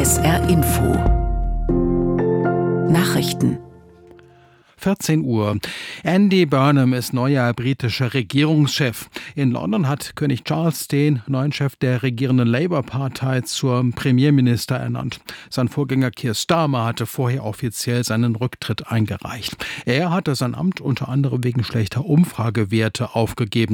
SR Info Nachrichten 14 Uhr. Andy Burnham ist neuer britischer Regierungschef. In London hat König Charles den neuen Chef der regierenden Labour-Partei zum Premierminister ernannt. Sein Vorgänger Keir Starmer hatte vorher offiziell seinen Rücktritt eingereicht. Er hatte sein Amt unter anderem wegen schlechter Umfragewerte aufgegeben.